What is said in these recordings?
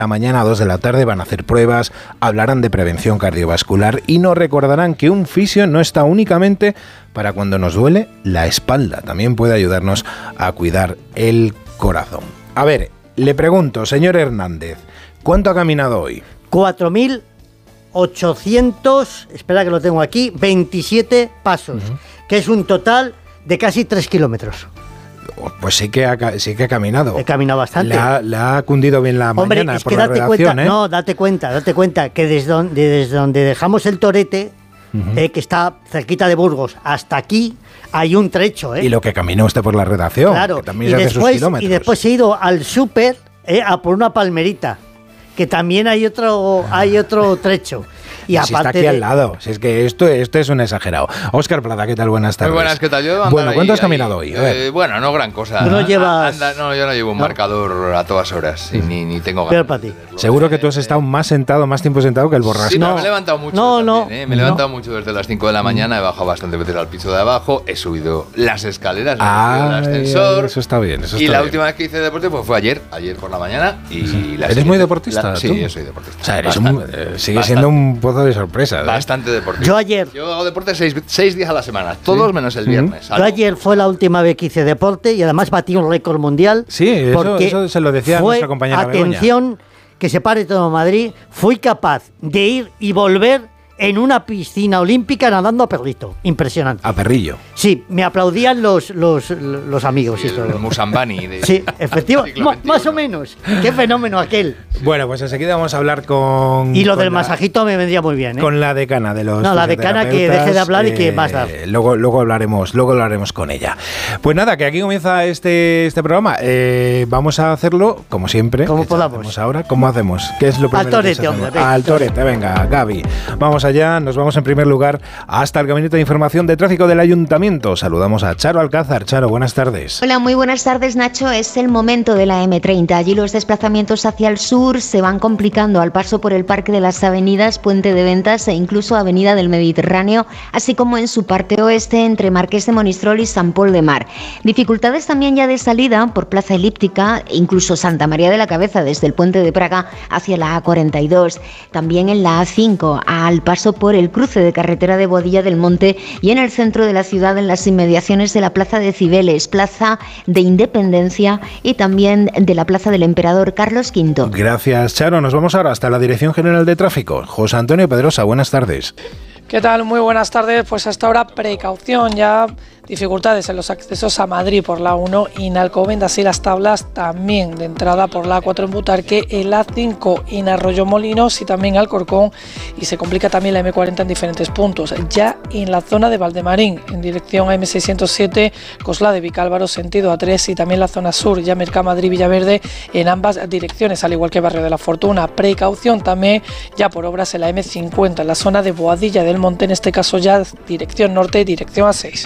a mañana a 2 de la tarde van a hacer pruebas, hablarán de prevención cardiovascular y nos recordarán que un fisio no está únicamente para cuando nos duele la espalda, también puede ayudarnos a cuidar el corazón. A ver, le pregunto, señor Hernández, ¿cuánto ha caminado hoy? 4.800, espera que lo tengo aquí, 27 pasos, que es un total de casi 3 kilómetros. Pues sí que ha caminado. He caminado bastante. Le ha cundido bien la mañana es por que la date redacción, cuenta, no, date cuenta que desde donde dejamos el torete, que está cerquita de Burgos, hasta aquí hay un trecho. Y lo que caminó usted por la redacción, claro, que también hace sus kilómetros. Y después he ido al súper a por una palmerita, que también hay otro trecho. Y si está aquí al lado, si es que esto es un exagerado. Óscar Plata, ¿qué tal? Buenas tardes. Muy buenas, ¿qué tal? Bueno, ¿cuánto has caminado hoy? Bueno, no gran cosa. No llevas... No, yo no llevo un marcador a todas horas, ni tengo ganas. Pero para ti. Seguro que tú has estado más tiempo sentado que el borrasco. Sí, pero me he levantado mucho. Me he levantado mucho desde las 5 de la mañana, he bajado bastante veces al piso de abajo, he subido las escaleras, he subido el ascensor. Eso está bien. Y la última vez que hice deporte fue ayer por la mañana. ¿Eres muy deportista? Sí, yo soy deportista. O sea, sigue siendo un pozo de sorpresa. Bastante deportista. Yo hago deporte 6 días a la semana, todos menos el viernes. Yo ayer fue la última vez que hice deporte y además batí un récord mundial. Sí, eso se lo decía nuestra compañera atención, Begoña. Que se pare todo Madrid, fui capaz de ir y volver en una piscina olímpica nadando a perrito. Impresionante. A perrillo. Sí, me aplaudían los amigos. Sí, el Musambani. Sí, efectivamente. Más o menos. Qué fenómeno aquel. Bueno, pues enseguida vamos a hablar con... Y lo del masajito me vendría muy bien, ¿eh? Con la decana de los... No, la decana que deje de hablar y que más dar. Luego hablaremos con ella. Pues nada, que aquí comienza este programa. Vamos a hacerlo, como siempre. Como podamos. Ahora, ¿cómo hacemos? ¿Qué es lo primero al torete, que hacemos? Hombre, al torete, venga, Gaby. Vamos allá, nos vamos en primer lugar hasta el Gabinete de Información de Tráfico del Ayuntamiento. Saludamos a Charo Alcázar. Charo, buenas tardes. Hola, muy buenas tardes, Nacho. Es el momento de la M30. Allí los desplazamientos hacia el sur se van complicando al paso por el Parque de las Avenidas, Puente de Ventas e incluso Avenida del Mediterráneo, así como en su parte oeste entre Marqués de Monistrol y Sant Pol de Mar. Dificultades también ya de salida por Plaza Elíptica, incluso Santa María de la Cabeza desde el Puente de Praga hacia la A42. También en la A5 al paso por el cruce de carretera de Boadilla del Monte y en el centro de la ciudad en las inmediaciones de la Plaza de Cibeles, Plaza de Independencia y también de la Plaza del Emperador Carlos V. Gracias, Charo. Nos vamos ahora hasta la Dirección General de Tráfico. José Antonio Pedrosa, buenas tardes. ¿Qué tal? Muy buenas tardes. Pues hasta ahora precaución, ya dificultades en los accesos a Madrid por la A1 y en Alcobendas y Las Tablas, también de entrada por la A4 en Butarque, el A5 en Arroyomolinos y también Alcorcón, y se complica también la M40 en diferentes puntos. Ya en la zona de Valdemarín, en dirección a M607, Cosla de Vicálvaro, sentido A3, y también la zona sur, ya Mercamadrid-Villaverde, en ambas direcciones, al igual que Barrio de la Fortuna. Precaución también ya por obras en la M50, en la zona de Boadilla del Monte, en este caso ya dirección norte, dirección A6.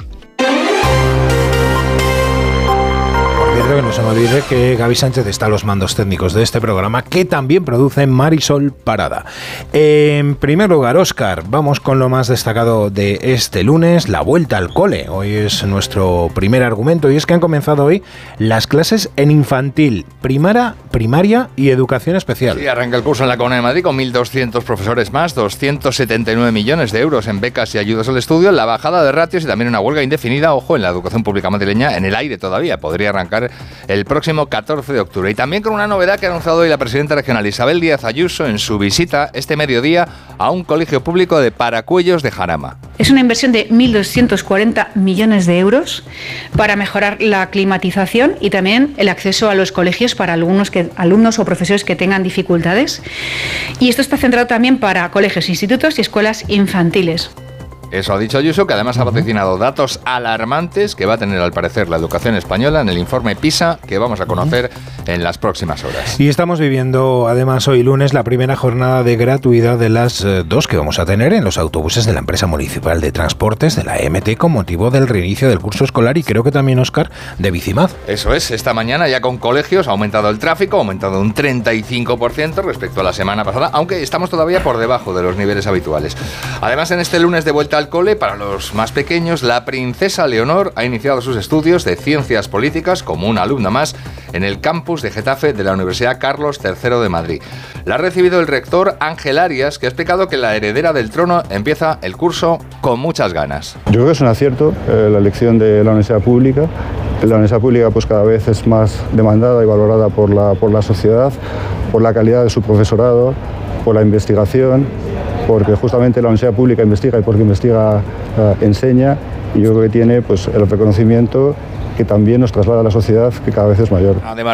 Que no se me olvide que Gaby Sánchez está a los mandos técnicos de este programa, que también produce Marisol Parada. En primer lugar, Óscar, vamos con lo más destacado de este lunes, la vuelta al cole. Hoy es nuestro primer argumento y es que han comenzado hoy las clases en infantil, primaria y educación especial. Sí, arranca el curso en la Comunidad de Madrid con 1.200 profesores más, 279 millones de euros en becas y ayudas al estudio, la bajada de ratios y también una huelga indefinida, ojo, en la educación pública madrileña, en el aire todavía, podría arrancar el próximo 14 de octubre. Y también con una novedad que ha anunciado hoy la presidenta regional Isabel Díaz Ayuso en su visita este mediodía a un colegio público de Paracuellos de Jarama. Es una inversión de 1.240 millones de euros para mejorar la climatización y también el acceso a los colegios para alumnos o profesores que tengan dificultades. Y esto está centrado también para colegios, institutos y escuelas infantiles. Eso ha dicho Ayuso, que además ha vaticinado datos alarmantes que va a tener al parecer la educación española en el informe PISA que vamos a conocer en las próximas horas. Y estamos viviendo además hoy lunes la primera jornada de gratuidad de las dos que vamos a tener en los autobuses de la empresa municipal de transportes de la EMT con motivo del reinicio del curso escolar y creo que también, Óscar, de Bicimad. Eso es, esta mañana ya con colegios ha aumentado el tráfico, ha aumentado un 35% respecto a la semana pasada, aunque estamos todavía por debajo de los niveles habituales. Además, en este lunes de vuelta al al cole, para los más pequeños, la princesa Leonor ha iniciado sus estudios de ciencias políticas como una alumna más en el campus de Getafe de la Universidad Carlos III de Madrid. La ha recibido el rector Ángel Arias, que ha explicado que la heredera del trono empieza el curso con muchas ganas. Yo creo que es un acierto la elección de la universidad pública. La universidad pública pues cada vez es más demandada y valorada por la sociedad, por la calidad de su profesorado, por la investigación, porque justamente la universidad pública investiga y porque investiga enseña, y yo creo que tiene pues el reconocimiento que también nos traslada a la sociedad, que cada vez es mayor. Además